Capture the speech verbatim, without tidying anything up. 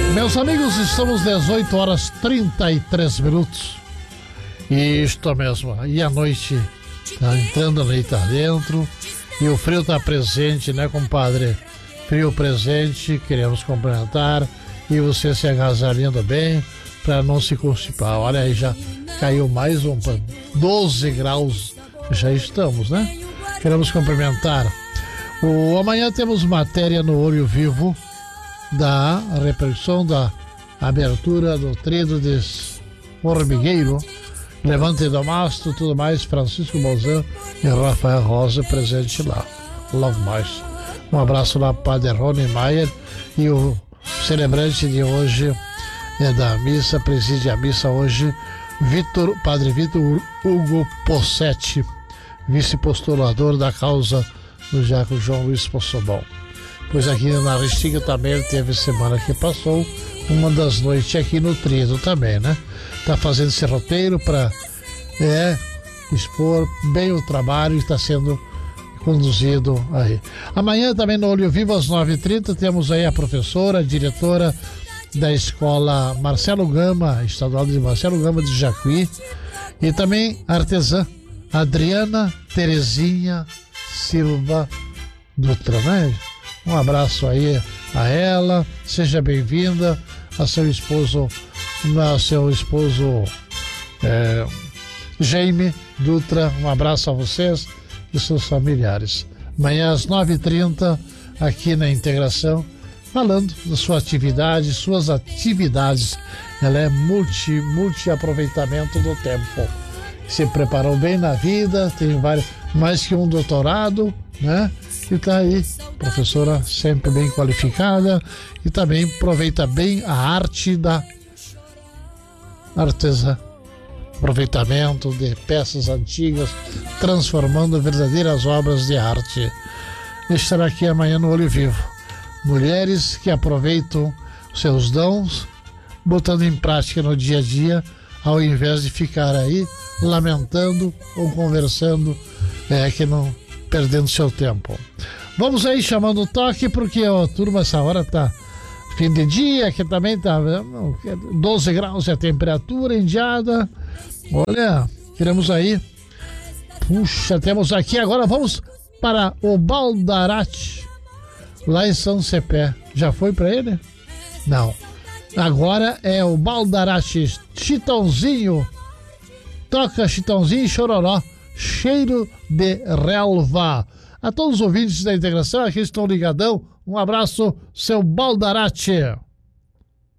Meus amigos, estamos dezoito horas trinta e três minutos. Isto mesmo. E a noite tá entrando ali, tá dentro. E o frio tá presente, né, compadre? Frio presente, queremos cumprimentar. E você se agasalhando bem para não se constipar. Olha aí, já caiu mais um, doze graus. Já estamos, né? Queremos cumprimentar. O, amanhã temos matéria no Olho Vivo da repercussão da abertura do Tredo de Formigueiro, Levante do Mastro, tudo mais. Francisco Bolzan e Rafael Rosa presente lá, logo mais. Um abraço lá para Padre Rony Maier. E o celebrante de hoje é da missa, preside a missa hoje, Vitor, Padre Vitor Hugo Possetti, vice-postulador da causa do Jaco João Luiz Possobão. Pois aqui na Restinga também teve semana que passou, uma das noites aqui no Trido também, né? Tá fazendo esse roteiro para é, expor bem o trabalho e está sendo conduzido aí. Amanhã também no Olho Vivo às nove e trinta temos aí a professora, a diretora da escola Marcelo Gama, estadual de Marcelo Gama de Jacuí, e também a artesã Adriana Terezinha Silva Dutra, né? Um abraço aí a ela, seja bem-vinda, a seu esposo, a seu esposo é, Jaime Dutra, um abraço a vocês e seus familiares. Amanhã às nove e trinta, aqui na Integração, falando da sua atividade, suas atividades. Ela é multi, multi-aproveitamento do tempo. Se preparou bem na vida, tem vários, mais que um doutorado, né? E tá aí, professora sempre bem qualificada e também aproveita bem a arte da artesã. Aproveitamento de peças antigas, transformando verdadeiras obras de arte. Estará aqui amanhã no Olho Vivo. Mulheres que aproveitam seus dons, botando em prática no dia a dia, ao invés de ficar aí lamentando ou conversando, é, que não perdendo seu tempo. Vamos aí chamando o toque, porque a turma essa hora tá fim de dia, que também tá doze graus é a temperatura, indiada. Olha, queremos aí. Puxa, temos aqui agora, vamos para o Baldarate, lá em São Cepé. Já foi para ele? Não. Agora é o Baldarate, Chitãozinho. Toca Chitãozinho e Chororó, Cheiro de Relva. A todos os ouvintes da Integração, aqui estão ligadão. Um abraço, seu Baldarate.